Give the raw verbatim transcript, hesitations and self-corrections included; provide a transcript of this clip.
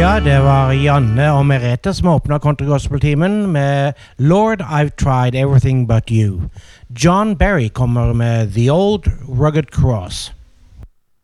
Ja, det var Janne og Merete som åpnet Country Gospel-timen med Lord, I've Tried Everything But You. John Berry kommer med The Old Rugged Cross.